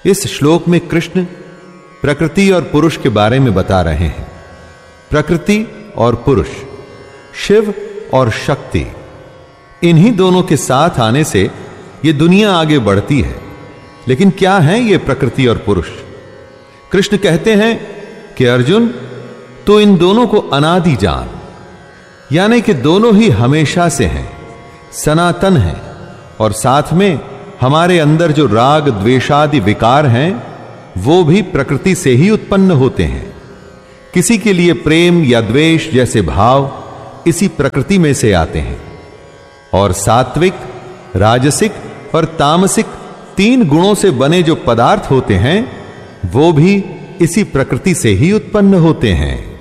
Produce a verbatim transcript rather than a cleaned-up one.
इस श्लोक में कृष्ण प्रकृति और पुरुष के बारे में बता रहे हैं। प्रकृति और पुरुष, शिव और शक्ति, इन्हीं दोनों के साथ आने से यह दुनिया आगे बढ़ती है। लेकिन क्या है ये प्रकृति और पुरुष? कृष्ण कहते हैं कि अर्जुन, तो इन दोनों को अनादि जान, यानी कि दोनों ही हमेशा से हैं, सनातन हैं, और साथ में हमारे अंदर जो राग द्वेषादि विकार हैं वो भी प्रकृति से ही उत्पन्न होते हैं। किसी के लिए प्रेम या द्वेष जैसे भाव इसी प्रकृति में से आते हैं। और सात्विक, राजसिक और तामसिक तीन गुणों से बने जो पदार्थ होते हैं वो भी इसी प्रकृति से ही उत्पन्न होते हैं।